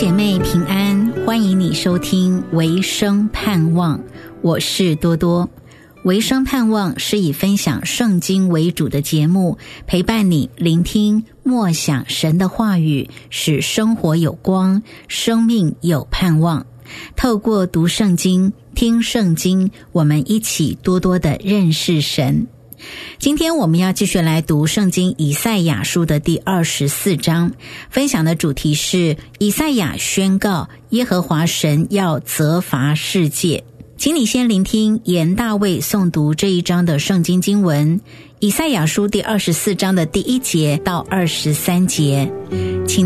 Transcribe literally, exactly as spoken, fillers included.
姐妹平安，欢迎你收听维生盼望，我是多多。维生盼望是以分享圣经为主的节目，陪伴你聆听默想神的话语，使生活有光，生命有盼望。透过读圣经、听圣经，我们一起多多的认识神。今天我们要继续来读圣经以赛亚书的第二十四章，分享的主题是以赛亚宣告耶和华神要责罚世界。请你先聆听严大卫诵读这一章的圣经经文，以赛亚书第二十四章的第一节到二十三节。请